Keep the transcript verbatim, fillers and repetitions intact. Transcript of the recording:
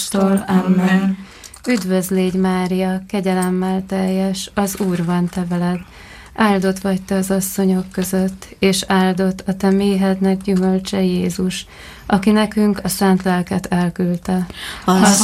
Krisztustól. Amen. Üdvözl légy, Mária, kegyelemmel teljes, az Úr van te veled. Áldott vagy te az asszonyok között, és áldott a te méhednek gyümölcse Jézus, aki nekünk a szent lelket elküldte. Az